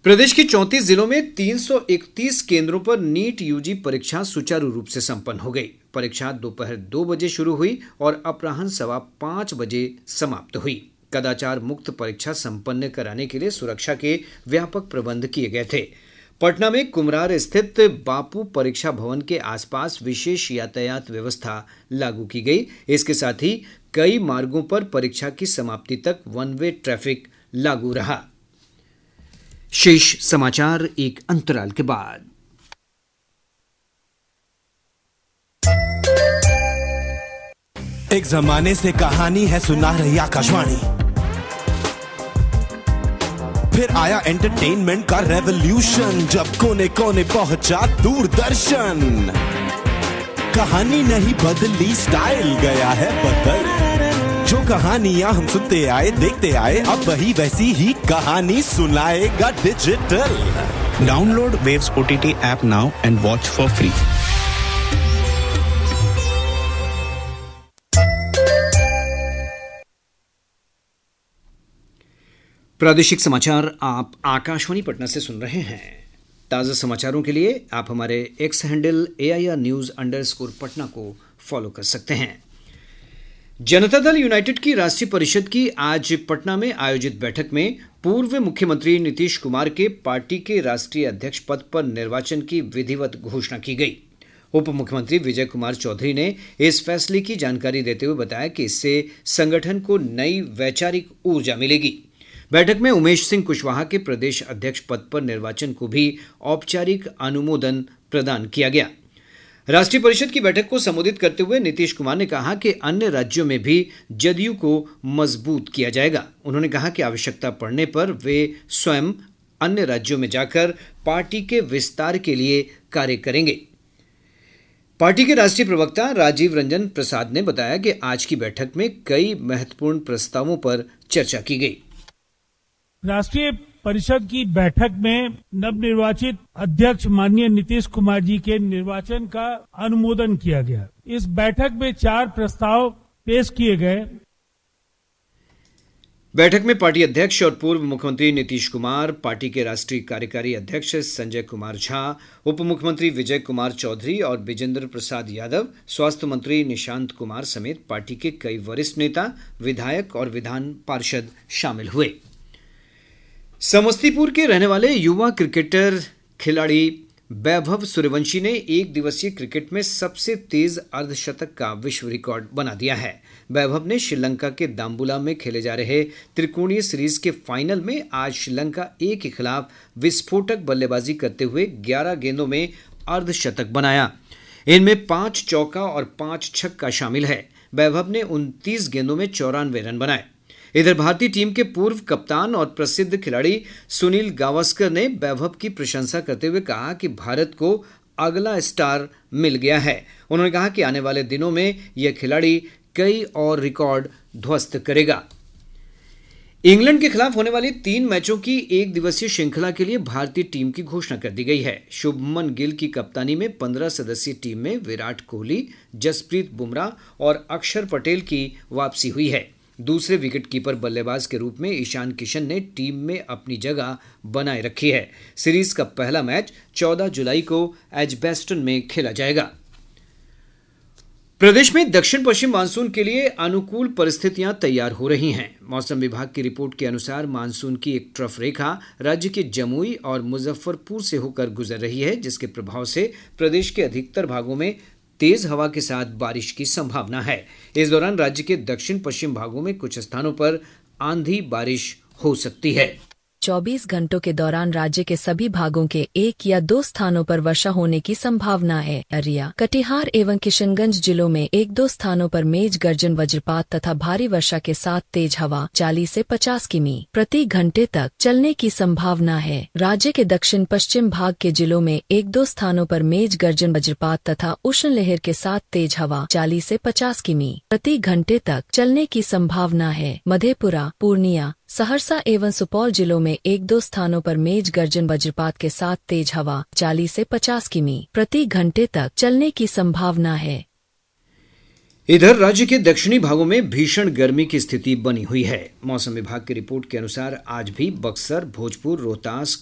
प्रदेश के 34 जिलों में 331 केंद्रों पर नीट यूजी परीक्षा सुचारू रूप से संपन्न हो गई। परीक्षा दोपहर 2 बजे शुरू हुई और अपराह्न 5:15 बजे समाप्त हुई। कदाचार मुक्त परीक्षा संपन्न कराने के लिए सुरक्षा के व्यापक प्रबंध किए गए थे। पटना में कुम्हरार स्थित बापू परीक्षा भवन के आसपास विशेष यातायात व्यवस्था लागू की गई। इसके साथ ही कई मार्गों पर परीक्षा की समाप्ति तक वन वे ट्रैफिक लागू रहा। शेष समाचार एक अंतराल के बाद। एक जमाने से कहानी है सुना रही आकाशवाणी, फिर आया एंटरटेनमेंट का रेवोल्यूशन, जब कोने कोने पहुंचा दूरदर्शन। कहानी नहीं बदली, स्टाइल गया है बदल। जो कहानियां हम सुनते आए देखते आए, अब वही वैसी ही कहानी सुनाएगा digital. Download waves OTT app now and watch for free. प्रादेशिक समाचार आप आकाशवाणी पटना से सुन रहे हैं। ताज़ा समाचारों के लिए आप हमारे एक्स हैंडल AIR_News_पटना को फॉलो कर सकते हैं। जनता दल यूनाइटेड की राष्ट्रीय परिषद की आज पटना में आयोजित बैठक में पूर्व मुख्यमंत्री नीतीश कुमार के पार्टी के राष्ट्रीय अध्यक्ष पद पर निर्वाचन की विधिवत घोषणा की गई। उप मुख्यमंत्री विजय कुमार चौधरी ने इस फैसले की जानकारी देते हुए बताया कि इससे संगठन को नई वैचारिक ऊर्जा मिलेगी। बैठक में उमेश सिंह कुशवाहा के प्रदेश अध्यक्ष पद पर निर्वाचन को भी औपचारिक अनुमोदन प्रदान किया गया। राष्ट्रीय परिषद की बैठक को संबोधित करते हुए नीतीश कुमार ने कहा कि अन्य राज्यों में भी जदयू को मजबूत किया जाएगा। उन्होंने कहा कि आवश्यकता पड़ने पर वे स्वयं अन्य राज्यों में जाकर पार्टी के विस्तार के लिए कार्य करेंगे। पार्टी के राष्ट्रीय प्रवक्ता राजीव रंजन प्रसाद ने बताया कि आज की बैठक में कई महत्वपूर्ण प्रस्तावों पर चर्चा की गई। राष्ट्रीय परिषद की बैठक में नवनिर्वाचित अध्यक्ष माननीय नीतीश कुमार जी के निर्वाचन का अनुमोदन किया गया। इस बैठक में 4 प्रस्ताव पेश किए गए। बैठक में पार्टी अध्यक्ष और पूर्व मुख्यमंत्री नीतीश कुमार, पार्टी के राष्ट्रीय कार्यकारी अध्यक्ष संजय कुमार झा, उप मुख्यमंत्री विजय कुमार चौधरी और विजेंद्र प्रसाद यादव, स्वास्थ्य मंत्री निशांत कुमार समेत पार्टी के कई वरिष्ठ नेता, विधायक और विधान पार्षद शामिल हुए। समस्तीपुर के रहने वाले युवा क्रिकेटर खिलाड़ी वैभव सूर्यवंशी ने एक दिवसीय क्रिकेट में सबसे तेज अर्धशतक का विश्व रिकॉर्ड बना दिया है। वैभव ने श्रीलंका के दाम्बुला में खेले जा रहे त्रिकोणीय सीरीज के फाइनल में आज श्रीलंका ए के खिलाफ विस्फोटक बल्लेबाजी करते हुए 11 गेंदों में अर्धशतक बनाया। इनमें 5 चौका और 5 छक्का शामिल है। वैभव ने 29 गेंदों में 94 रन बनाए। इधर भारतीय टीम के पूर्व कप्तान और प्रसिद्ध खिलाड़ी सुनील गावस्कर ने वैभव की प्रशंसा करते हुए कहा कि भारत को अगला स्टार मिल गया है। उन्होंने कहा कि आने वाले दिनों में यह खिलाड़ी कई और रिकॉर्ड ध्वस्त करेगा। इंग्लैंड के खिलाफ होने वाली 3 मैचों की एक दिवसीय श्रृंखला के लिए भारतीय टीम की घोषणा कर दी गई है। शुभमन गिल की कप्तानी में 15 सदस्यीय टीम में विराट कोहली, जसप्रीत बुमराह और अक्षर पटेल की वापसी हुई है। दूसरे विकेटकीपर बल्लेबाज के रूप में ईशान किशन ने टीम में अपनी जगह बनाए रखी है। सीरीज का पहला मैच 14 जुलाई को एजबेस्टन में खेला जाएगा। प्रदेश में दक्षिण पश्चिम मानसून के लिए अनुकूल परिस्थितियां तैयार हो रही हैं। मौसम विभाग की रिपोर्ट के अनुसार मानसून की एक ट्रफ रेखा राज्य के जमुई और मुजफ्फरपुर से होकर गुजर रही है, जिसके प्रभाव से प्रदेश के अधिकतर भागों में तेज हवा के साथ बारिश की संभावना है। इस दौरान राज्य के दक्षिण पश्चिम भागों में कुछ स्थानों पर आंधी बारिश हो सकती है। 24 घंटों के दौरान राज्य के सभी भागों के 1 या 2 स्थानों पर वर्षा होने की संभावना है। अररिया, कटिहार एवं किशनगंज जिलों में 1-2 स्थानों पर मेघ गर्जन, वज्रपात तथा भारी वर्षा के साथ तेज हवा 40 से 50 किमी प्रति घंटे तक चलने की संभावना है। राज्य के दक्षिण पश्चिम भाग के जिलों में 1-2 स्थानों पर मेघ गर्जन, वज्रपात तथा उष्ण लहर के साथ तेज हवा 40 से 50 किमी प्रति घंटे तक चलने की संभावना है। मधेपुरा, पूर्णिया, सहरसा एवं सुपौल जिलों में 1-2 स्थानों पर मेघ गर्जन, वज्रपात के साथ तेज हवा 40 से 50 किमी प्रति घंटे तक चलने की संभावना है। इधर राज्य के दक्षिणी भागों में भीषण गर्मी की स्थिति बनी हुई है। मौसम विभाग की रिपोर्ट के अनुसार आज भी बक्सर, भोजपुर, रोहतास,